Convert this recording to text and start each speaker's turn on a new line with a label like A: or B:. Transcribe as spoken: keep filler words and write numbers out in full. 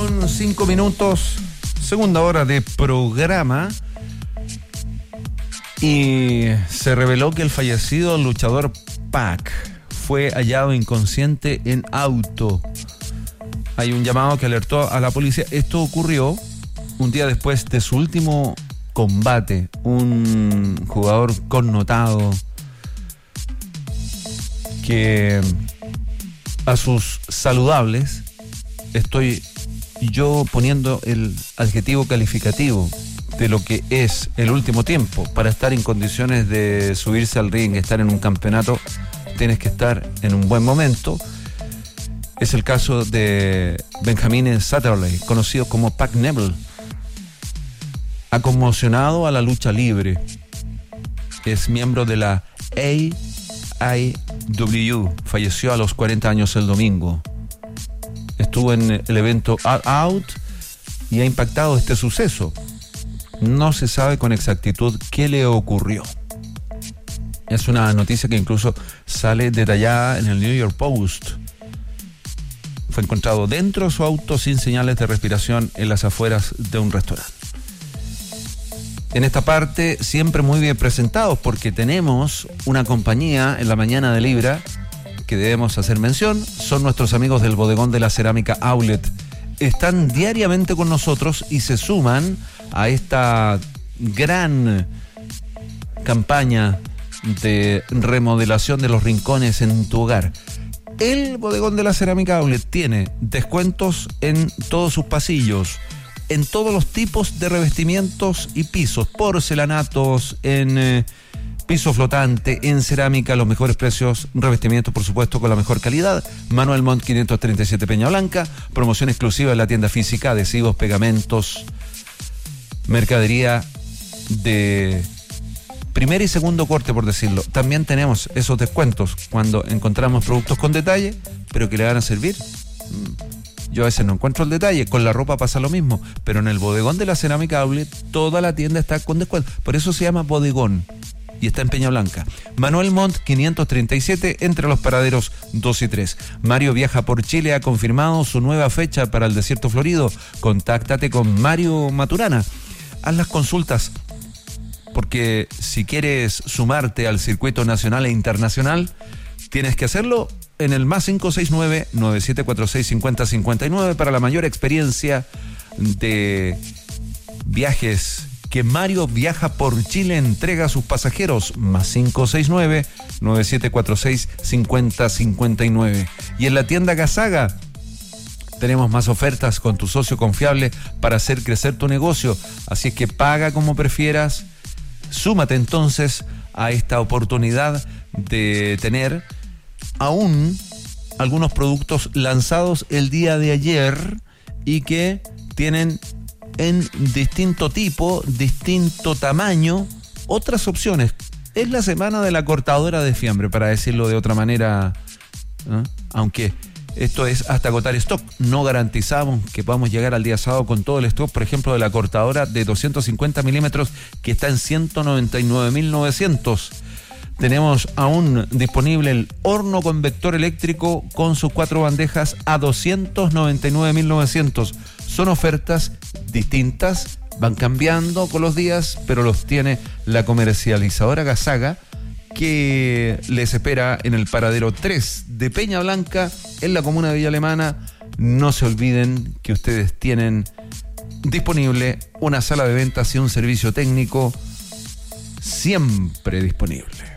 A: con cinco minutos, segunda hora de programa. Y se reveló que el fallecido luchador Pac fue hallado inconsciente en auto. Hay un llamado que alertó a la policía. Esto ocurrió un día después de su último combate. Un jugador connotado que a sus saludables estoy yo poniendo el adjetivo calificativo de lo que es el último tiempo. Para estar en condiciones de subirse al ring, estar en un campeonato, tienes que estar en un buen momento. Es el caso de Benjamin Satterley, conocido como Pac Neville. Ha conmocionado a la lucha libre. Es miembro de la A I W. Falleció a los cuarenta años el domingo. Estuvo en el evento All Out y ha impactado este suceso. No se sabe con exactitud qué le ocurrió. Es una noticia que incluso sale detallada en el New York Post. Fue encontrado dentro de su auto sin señales de respiración en las afueras de un restaurante. En esta parte siempre muy bien presentados, porque tenemos una compañía en la mañana de Libra que debemos hacer mención. Son nuestros amigos del Bodegón de la Cerámica Outlet. Están diariamente con nosotros y se suman a esta gran campaña de remodelación de los rincones en tu hogar. El Bodegón de la Cerámica Outlet tiene descuentos en todos sus pasillos, en todos los tipos de revestimientos y pisos, porcelanatos, en eh, piso flotante, en cerámica, los mejores precios, revestimientos por supuesto con la mejor calidad. Manuel Montt quinientos treinta y siete Peña Blanca, promoción exclusiva en la tienda física, adhesivos, pegamentos, mercadería de primer y segundo corte, por decirlo. También tenemos esos descuentos cuando encontramos productos con detalle, pero que le van a servir. Yo a veces no encuentro el detalle. Con la ropa pasa lo mismo, pero en el Bodegón de la Cerámica Outlet toda la tienda está con descuento. Por eso se llama Bodegón y está en Peña Blanca. Manuel Montt quinientos treinta y siete, entre los paraderos dos y tres. Mario Viaja por Chile ha confirmado su nueva fecha para el desierto florido. Contáctate con Mario Maturana. Haz las consultas, porque si quieres sumarte al circuito nacional e internacional, tienes que hacerlo en el más cinco seis nueve, nueve siete cuatro seis, cinco cero cinco nueve para la mayor experiencia de viajes que Mario Viaja por Chile entrega a sus pasajeros. Más cinco seis nueve, nueve siete cuatro seis, cinco cero cinco nueve. Y en la tienda Gazaga tenemos más ofertas con tu socio confiable para hacer crecer tu negocio. Así es que paga como prefieras. Súmate entonces a esta oportunidad de tener aún algunos productos lanzados el día de ayer y que tienen en distinto tipo, distinto tamaño, otras opciones. Es la semana de la cortadora de fiambre, para decirlo de otra manera, ¿eh? Aunque esto es hasta agotar stock. No garantizamos que podamos llegar al día sábado con todo el stock, por ejemplo, de la cortadora de doscientos cincuenta milímetros, que está en ciento noventa y nueve mil novecientos. Tenemos aún disponible el horno convector eléctrico con sus cuatro bandejas a doscientos noventa y nueve mil novecientos. Son ofertas distintas, van cambiando con los días, pero los tiene la comercializadora Gazaga, que les espera en el paradero tres de Peña Blanca, en la comuna de Villa Alemana. No se olviden que ustedes tienen disponible una sala de ventas y un servicio técnico siempre disponible.